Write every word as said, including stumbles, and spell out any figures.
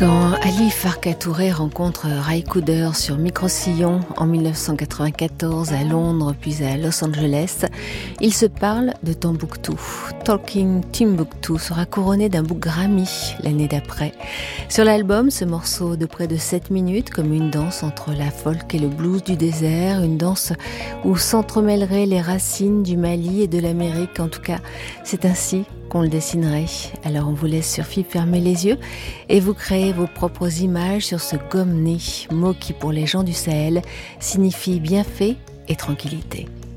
Quand Ali Farka Touré rencontre Ray Cooder sur Microsillon en mille neuf cent quatre-vingt-quatorze à Londres puis à Los Angeles, ils se parlent de Tombouctou. Talking Timbuktu sera couronné d'un book Grammy l'année d'après. Sur l'album, ce morceau de près de sept minutes, comme une danse entre la folk et le blues du désert, une danse où s'entremêleraient les racines du Mali et de l'Amérique. En tout cas, c'est ainsi qu'on le dessinerait. Alors on vous laisse sur F I B fermer les yeux et vous créez vos propres images sur ce gomme-né, mot qui pour les gens du Sahel signifie bienfait et tranquillité.